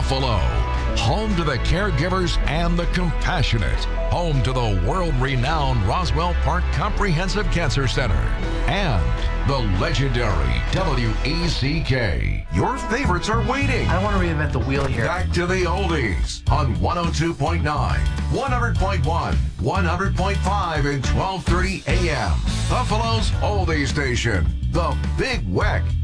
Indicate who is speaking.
Speaker 1: Buffalo. Home to the caregivers and the compassionate. Home to the world-renowned Roswell Park Comprehensive Cancer Center. And the legendary WECK. Your favorites are waiting.
Speaker 2: I don't want to reinvent the wheel here.
Speaker 1: Back to the oldies on 102.9, 100.1, 100.5, and 1230 AM. Buffalo's oldie station, the Big Weck.